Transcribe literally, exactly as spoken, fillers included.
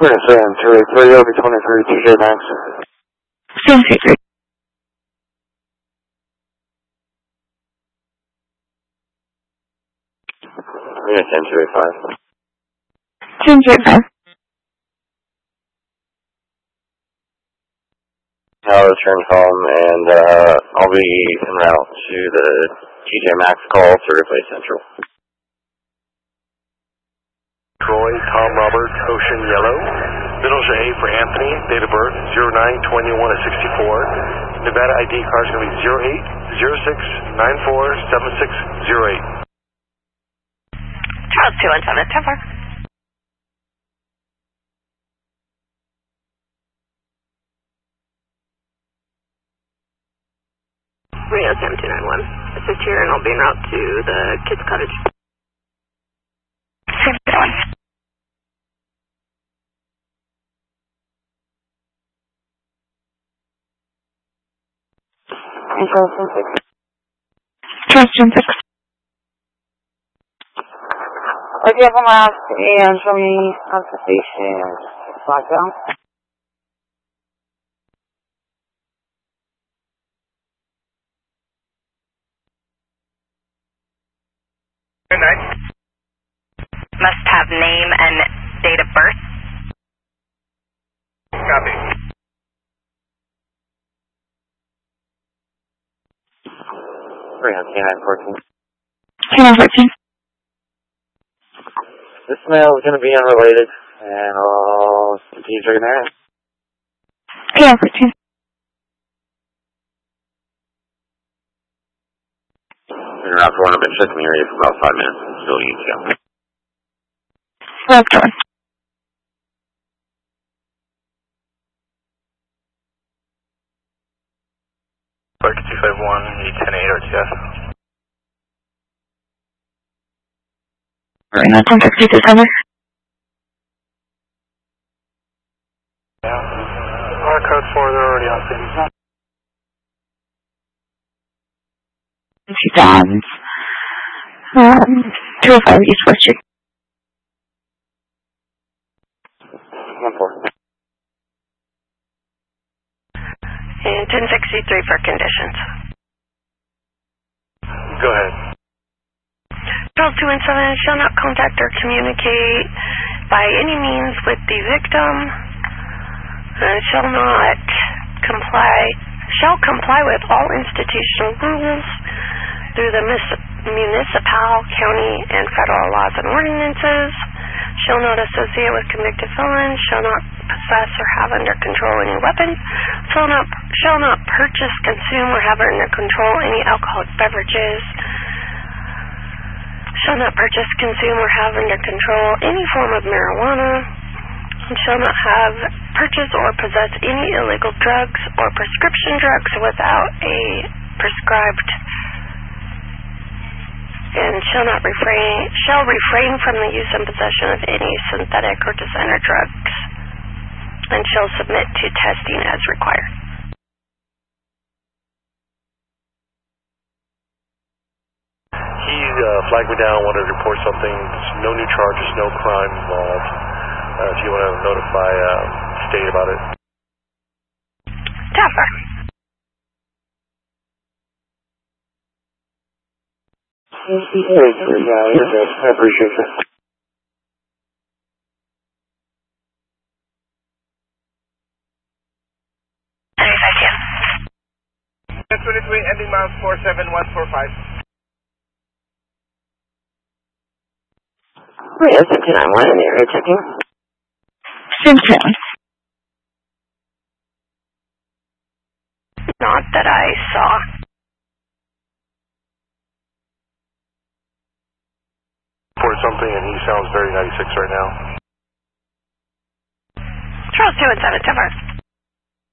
Sam, two eight three, O B twenty-three, T J Max. Sam three three. Yeah, Sam two eight five. Sam two eight five. I'll return home and uh, I'll be en route to the T J Max call to replace Central. Troy, Tom Robert, Ocean Yellow. Middle's A for Anthony, date of birth zero nine twenty-one at sixty-four. Nevada I D card is going to be zero eight zero six nine four seven six zero eight. Charles two one seven, ten four. Rio Sam two nine one. Assist here and I'll be en route to the kids' cottage. Sam two one. And Charles ten six. Charles ten six. Would you have a last and show me on the station lockdown? Good night. Must have name and date of birth. Copy. three on K nine fourteen. K nine fourteen. This mail is going to be unrelated, and I'll continue checking there. K nine fourteen. You're out for one. I've been checking the area for about five minutes. Still need to go. Left one. Park two five one, need ten eight R T F. Alright, now contact two two seven. Yeah. R code four, they're already on scene. She's on um, two oh five East West Street. one four. And ten sixty-three for conditions. Go ahead. Charles two one seven shall not contact or communicate by any means with the victim and shall not comply, shall comply with all institutional rules through the municipal, county, and federal laws and ordinances, shall not associate with convicted felons, shall not possess or have under control any weapons, shall not, shall not purchase, consume, or have under control any alcoholic beverages, shall not purchase, consume, or have under control any form of marijuana, and shall not have, purchase, or possess any illegal drugs or prescription drugs without a prescribed, and shall not refrain, shall refrain from the use and possession of any synthetic or designer drugs, and shall submit to testing as required. He uh, flagged me down, wanted to report something. No new charges, no crime involved. Uh, if you want to notify uh, state about it. Tougher. Yeah, you're good. I appreciate you. ten twenty-three, ending miles four seven one four five. Wait, that's a nine one in the area checking. Simpson. Not that I saw. Report something, and he sounds very ninety-six right now. Charles two one seven, Tougher.